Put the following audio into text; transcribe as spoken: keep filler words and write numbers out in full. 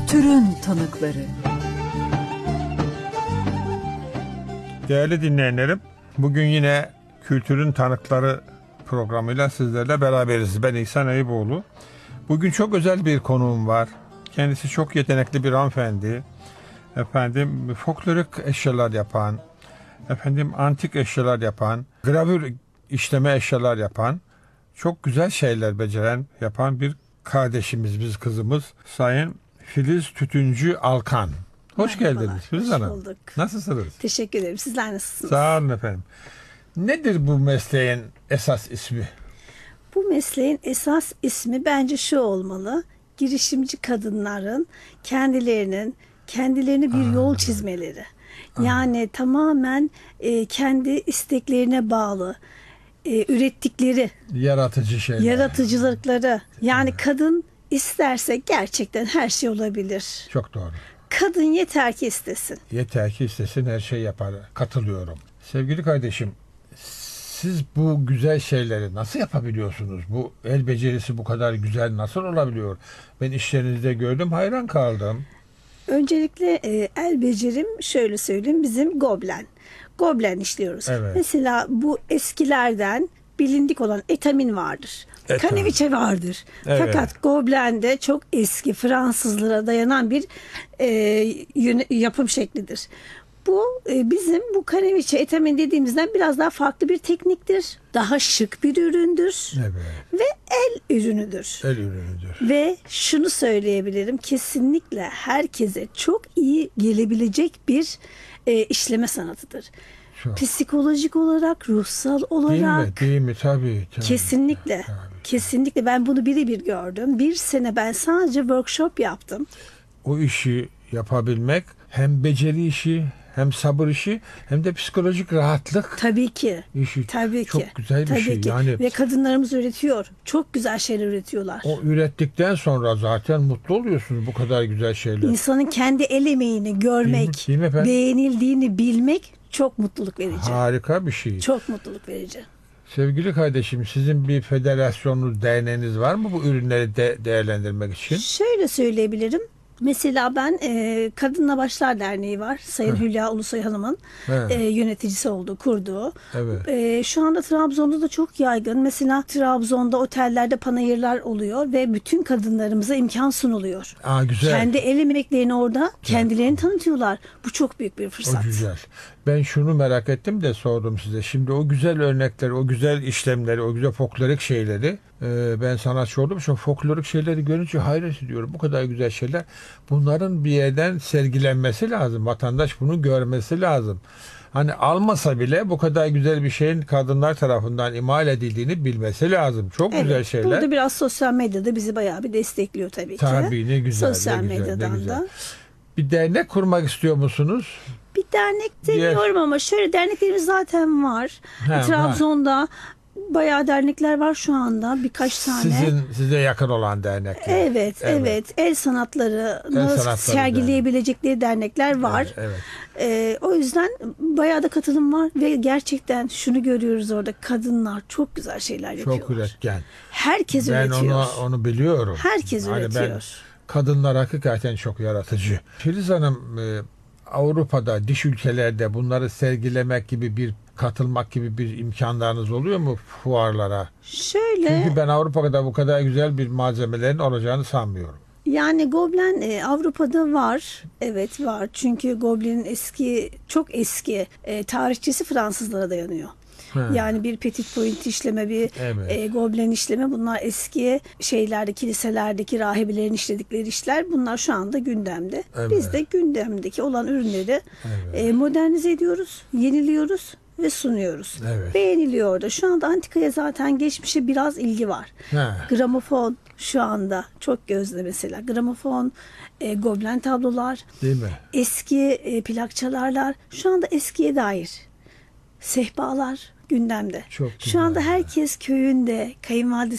Kültürün tanıkları. Değerli dinleyenlerim, bugün yine Kültürün Tanıkları programıyla sizlerle beraberiz. Ben İhsan Eyüboğlu. Bugün çok özel bir konuğum var. Kendisi çok yetenekli bir hanımefendi. Efendim folklorik eşyalar yapan, efendim antik eşyalar yapan, gravür işleme eşyalar yapan, çok güzel şeyler beceren, yapan bir kardeşimiz, biz kızımız Sayın Filiz Tütüncü Alkan. Hoş Merhabalar, geldiniz Filiz hoş Hanım. bulduk. Nasılsınız? Teşekkür ederim. Sizler nasılsınız? Sağ olun efendim. Nedir bu mesleğin esas ismi? Bu mesleğin esas ismi bence şu olmalı. Girişimci kadınların kendilerinin kendilerine bir Aa, yol çizmeleri. Yani Aa. tamamen e, kendi isteklerine bağlı e, ürettikleri Yaratıcı şeyler. yaratıcılıkları. Yani evet. Kadın isterse gerçekten her şey olabilir. Çok doğru. Kadın yeter ki istesin. Yeter ki istesin, her şey yapar. Katılıyorum. Sevgili kardeşim, siz bu güzel şeyleri nasıl yapabiliyorsunuz? Bu el becerisi bu kadar güzel nasıl olabiliyor? Ben işlerinizde gördüm, hayran kaldım. Öncelikle e, el becerim şöyle söyleyeyim, bizim goblen. Goblen işliyoruz. Evet. Mesela bu eskilerden bilindik olan etamin vardır. Etamin. Kaneviçe vardır. Evet. Fakat goblen de çok eski Fransızlara dayanan bir e, yöne, yapım şeklidir. Bu e, bizim bu kaneviçe etamin dediğimizden biraz daha farklı bir tekniktir. Daha şık bir üründür. Evet. Ve el ürünüdür. El ürünüdür. Ve şunu söyleyebilirim, kesinlikle herkese çok iyi gelebilecek bir e, işleme sanatıdır. Çok. Psikolojik olarak, ruhsal olarak. Değil mi? Değil mi? Tabii. tabii kesinlikle. Tabii. Kesinlikle. Ben bunu birebir gördüm. Bir sene ben sadece workshop yaptım. O işi yapabilmek hem beceri işi, hem sabır işi, hem de psikolojik rahatlık. Tabii ki. İşi. Tabii çok ki. güzel bir Tabii şey. Ki. Yani ve kadınlarımız üretiyor. Çok güzel şeyler üretiyorlar. O ürettikten sonra zaten mutlu oluyorsunuz, bu kadar güzel şeyler. İnsanın kendi el emeğini görmek, değil mi, değil mi beğenildiğini bilmek çok mutluluk verici. Harika bir şey. Çok mutluluk verici. Sevgili kardeşim, sizin bir federasyonunuz, derneğiniz var mı bu ürünleri de değerlendirmek için? Şöyle söyleyebilirim. Mesela ben e, Kadınla Başlar Derneği var. Sayın Heh. Hülya Ulusoy Hanım'ın e, yöneticisi olduğu, kurduğu. Evet. E, şu anda Trabzon'da da çok yaygın. Mesela Trabzon'da otellerde panayırlar oluyor ve bütün kadınlarımıza imkan sunuluyor. Aa, güzel. Kendi el emeklerini orada kendilerini tanıtıyorlar. Bu çok büyük bir fırsat. O güzel. Ben şunu merak ettim de sordum size. Şimdi o güzel örnekleri, o güzel işlemleri, o güzel folklorik şeyleri, e, ben sanatçı olduğum için folklorik şeyleri görünce hayret ediyorum. Bu kadar güzel şeyler. Bunların bir yerden sergilenmesi lazım. Vatandaş bunu görmesi lazım. Hani almasa bile bu kadar güzel bir şeyin kadınlar tarafından imal edildiğini bilmesi lazım. Çok evet, güzel şeyler. Burada biraz sosyal medyada bizi bayağı bir destekliyor tabii ki. Tabii, ne güzel. Sosyal ne güzel, medyadan ne güzel. da. Bir dernek kurmak istiyor musunuz? Bir dernek demiyorum Diğer... ama şöyle derneklerimiz zaten var. He, Trabzon'da var. Bayağı dernekler var şu anda, birkaç tane. Sizin size yakın olan dernekler. Evet, evet. evet. El sanatlarını El sanatları sergileyebilecekleri yani. Dernekler var. Evet, evet. Ee, o yüzden bayağı da katılım var ve gerçekten şunu görüyoruz orada, kadınlar çok güzel şeyler yapıyorlar. Çok üretken. Herkes ben üretiyor. Ben onu onu biliyorum. Herkes yani üretiyor. Ben, kadınlar hakikaten çok yaratıcı. Filiz Hanım, e, Avrupa'da, dış ülkelerde bunları sergilemek gibi bir, katılmak gibi bir imkanlarınız oluyor mu fuarlara? Şöyle. Çünkü ben Avrupa'da bu kadar güzel bir malzemelerin olacağını sanmıyorum. Yani Goblen e, Avrupa'da var. Evet var. Çünkü Goblen'in eski, çok eski e, tarihçesi Fransızlara dayanıyor. He. Yani bir petit point işleme, bir evet. e, goblen işleme, bunlar eski şeylerde, kiliselerdeki rahibelerin işledikleri işler. Bunlar şu anda gündemde. Evet. Biz de gündemdeki olan ürünleri evet. e, modernize ediyoruz, yeniliyoruz ve sunuyoruz. Evet. Beğeniliyor da. Şu anda antikaya zaten geçmişe biraz ilgi var. He. Gramofon şu anda çok gözde mesela. Gramofon, e, goblen tablolar, değil mi? Eski e, plak çalarlar. Şu anda eskiye dair sehpalar gündemde. Çok Şu anda herkes köyünde, kayınvalidesi